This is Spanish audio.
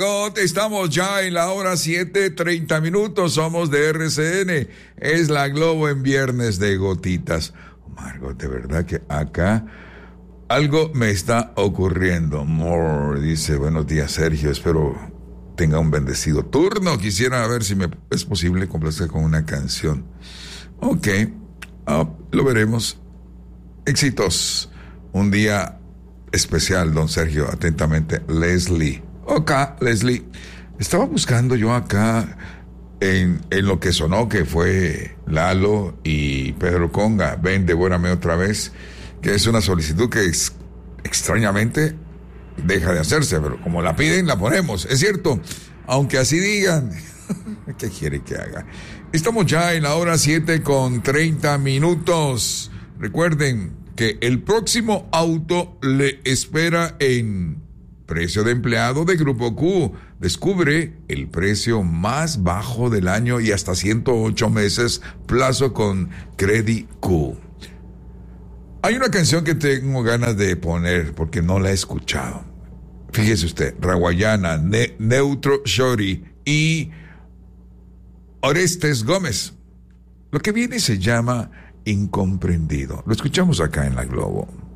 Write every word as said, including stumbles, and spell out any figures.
Estamos ya en la hora siete, treinta minutos, somos de R C N, es la Globo en viernes de gotitas. Margot, de verdad que acá algo me está ocurriendo. More dice, buenos días Sergio, espero tenga un bendecido turno, quisiera ver si me es posible complacer con una canción. Ok, uh, lo veremos. Éxitos, un día especial, don Sergio, atentamente, Leslie. Ok, Leslie, estaba buscando yo acá en, en lo que sonó, que fue Lalo y Pedro Conga, ven, devórame otra vez, que es una solicitud que es, extrañamente deja de hacerse, pero como la piden, la ponemos, es cierto, aunque así digan. ¿Qué quiere que haga? Estamos ya en la hora siete con treinta minutos. Recuerden que el próximo auto le espera en Precio de Empleado de Grupo Q. Descubre el precio más bajo del año y hasta ciento ocho meses plazo con Credit Q. Hay una canción que tengo ganas de poner porque no la he escuchado. Fíjese usted, Raguayana, ne- Neutro Shorty y Orestes Gómez. Lo que viene se llama Incomprendido. Lo escuchamos acá en La Globo.